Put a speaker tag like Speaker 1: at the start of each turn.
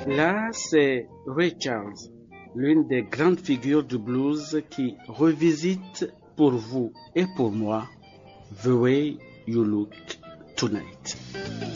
Speaker 1: Là, c'est Ray Charles, l'une des grandes figures du blues qui revisite pour vous et pour moi The Way You Look Tonight.